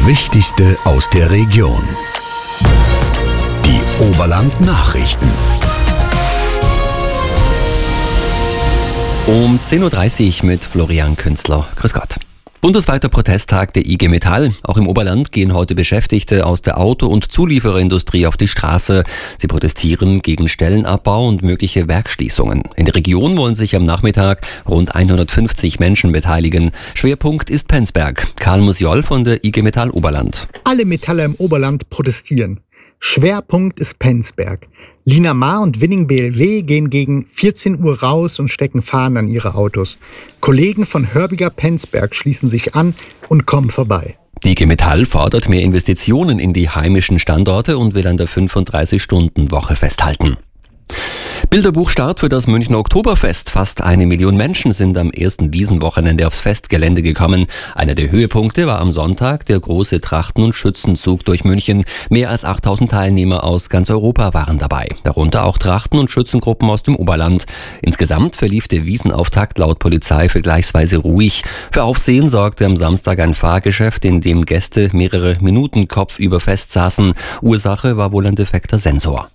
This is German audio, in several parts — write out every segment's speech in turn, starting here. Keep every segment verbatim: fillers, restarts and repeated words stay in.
Wichtigste aus der Region. Die Oberland-Nachrichten. Um zehn Uhr dreißig mit Florian Künzler. Grüß Gott. Bundesweiter Protesttag der I G Metall. Auch im Oberland gehen heute Beschäftigte aus der Auto- und Zuliefererindustrie auf die Straße. Sie protestieren gegen Stellenabbau und mögliche Werksschließungen. In der Region wollen sich am Nachmittag rund hundertfünfzig Menschen beteiligen. Schwerpunkt ist Penzberg. Karl Musiol von der I G Metall Oberland. Alle Metaller im Oberland protestieren. Schwerpunkt ist Penzberg. Lina Maar und Winning B L W gehen gegen vierzehn Uhr raus und stecken Fahnen an ihre Autos. Kollegen von Hörbiger Penzberg schließen sich an und kommen vorbei. Die I G Metall fordert mehr Investitionen in die heimischen Standorte und will an der fünfunddreißig-Stunden-Woche festhalten. Bilderbuchstart für das Münchner Oktoberfest. Fast eine Million Menschen sind am ersten Wiesenwochenende aufs Festgelände gekommen. Einer der Höhepunkte war am Sonntag der große Trachten- und Schützenzug durch München. Mehr als achttausend Teilnehmer aus ganz Europa waren dabei. Darunter auch Trachten- und Schützengruppen aus dem Oberland. Insgesamt verlief der Wiesenauftakt laut Polizei vergleichsweise ruhig. Für Aufsehen sorgte am Samstag ein Fahrgeschäft, in dem Gäste mehrere Minuten kopfüber festsaßen. Ursache war wohl ein defekter Sensor.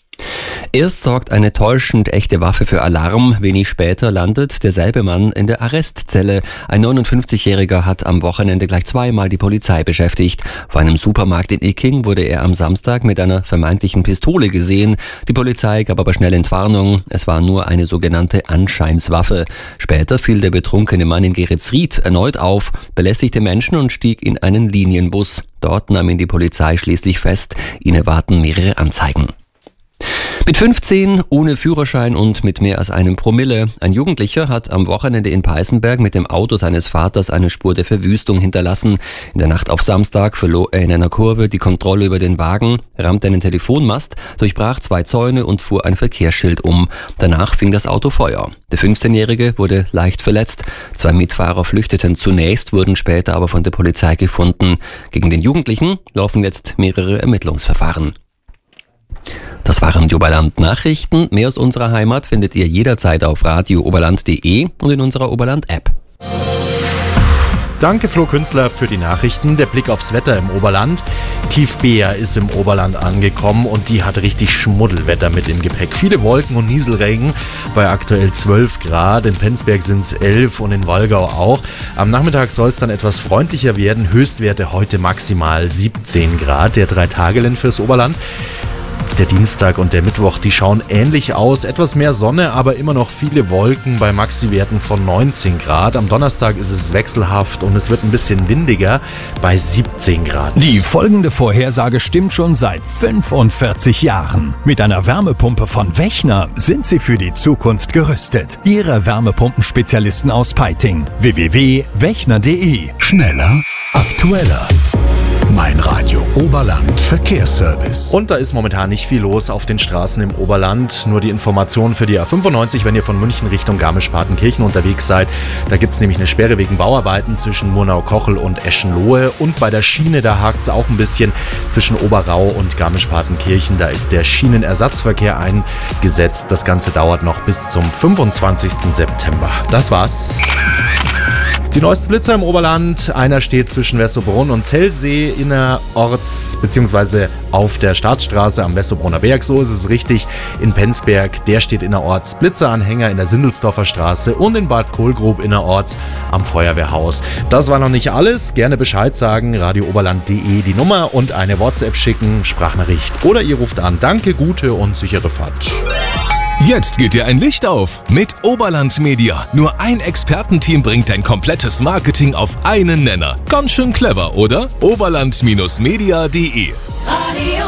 Erst sorgt eine täuschend echte Waffe für Alarm, wenig später landet derselbe Mann in der Arrestzelle. Ein neunundfünfzigjähriger hat am Wochenende gleich zweimal die Polizei beschäftigt. Vor einem Supermarkt in Icking wurde er am Samstag mit einer vermeintlichen Pistole gesehen. Die Polizei gab aber schnell Entwarnung. Es war nur eine sogenannte Anscheinswaffe. Später fiel der betrunkene Mann in Geretsried erneut auf, belästigte Menschen und stieg in einen Linienbus. Dort nahm ihn die Polizei schließlich fest. Ihn erwarten mehrere Anzeigen. Mit fünfzehn, ohne Führerschein und mit mehr als einem Promille. Ein Jugendlicher hat am Wochenende in Peißenberg mit dem Auto seines Vaters eine Spur der Verwüstung hinterlassen. In der Nacht auf Samstag verlor er in einer Kurve die Kontrolle über den Wagen, rammte einen Telefonmast, durchbrach zwei Zäune und fuhr ein Verkehrsschild um. Danach fing das Auto Feuer. Der fünfzehnjährige wurde leicht verletzt. Zwei Mitfahrer flüchteten zunächst, wurden später aber von der Polizei gefunden. Gegen den Jugendlichen laufen jetzt mehrere Ermittlungsverfahren. Das waren die Oberland-Nachrichten. Mehr aus unserer Heimat findet ihr jederzeit auf radio oberland punkt de und in unserer Oberland-App. Danke Flo Künzler für die Nachrichten. Der Blick aufs Wetter im Oberland. Tief Bea ist im Oberland angekommen und die hat richtig Schmuddelwetter mit im Gepäck. Viele Wolken und Nieselregen bei aktuell zwölf Grad. In Penzberg sind es elf und in Walgau auch. Am Nachmittag soll es dann etwas freundlicher werden. Höchstwerte heute maximal siebzehn Grad. Der Drei-Tage-Lin fürs Oberland. Der Dienstag und der Mittwoch, die schauen ähnlich aus. Etwas mehr Sonne, aber immer noch viele Wolken bei Maxi-Werten von neunzehn Grad. Am Donnerstag ist es wechselhaft und es wird ein bisschen windiger bei siebzehn Grad. Die folgende Vorhersage stimmt schon seit fünfundvierzig Jahren. Mit einer Wärmepumpe von Wechner sind Sie für die Zukunft gerüstet. Ihre Wärmepumpenspezialisten aus Peiting. w w w punkt wechner punkt de. Schneller, aktueller. Mein Radio Oberland Verkehrsservice. Und da ist momentan nicht viel los auf den Straßen im Oberland. Nur die Information für die A fünfundneunzig, wenn ihr von München Richtung Garmisch-Partenkirchen unterwegs seid. Da gibt es nämlich eine Sperre wegen Bauarbeiten zwischen Murnau-Kochel und Eschenlohe. Und bei der Schiene, da hakt es auch ein bisschen zwischen Oberrau und Garmisch-Partenkirchen. Da ist der Schienenersatzverkehr eingesetzt. Das Ganze dauert noch bis zum fünfundzwanzigsten September. Das war's. Die neuesten Blitzer im Oberland. Einer steht zwischen Wessobrunn und Zellsee innerorts bzw. auf der Staatsstraße am Wessobrunner Berg. So ist es richtig. In Penzberg, der steht innerorts. Blitzeranhänger in der Sindelsdorfer Straße und in Bad Kohlgrub innerorts am Feuerwehrhaus. Das war noch nicht alles. Gerne Bescheid sagen. radio oberland punkt de die Nummer und eine WhatsApp schicken, Sprachnachricht oder ihr ruft an. Danke, gute und sichere Fahrt. Jetzt geht dir ein Licht auf mit Oberland Media. Nur ein Expertenteam bringt dein komplettes Marketing auf einen Nenner. Ganz schön clever, oder? oberland Media punkt de Radio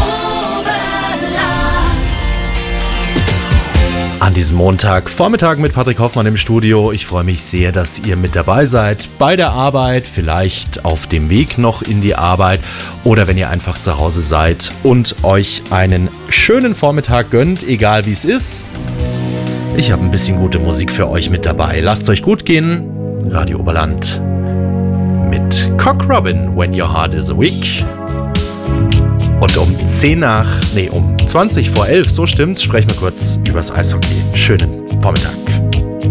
An diesem Montag, Vormittag mit Patrick Hoffmann im Studio. Ich freue mich sehr, dass ihr mit dabei seid. Bei der Arbeit, vielleicht auf dem Weg noch in die Arbeit oder wenn ihr einfach zu Hause seid und euch einen schönen Vormittag gönnt, egal wie es ist. Ich habe ein bisschen gute Musik für euch mit dabei. Lasst es euch gut gehen. Radio Oberland mit Cock Robin, When Your Heart Is Weak. Und um zehn nach, nee, um zwanzig vor elf, so stimmt's, sprechen wir kurz übers Eishockey. Schönen Vormittag.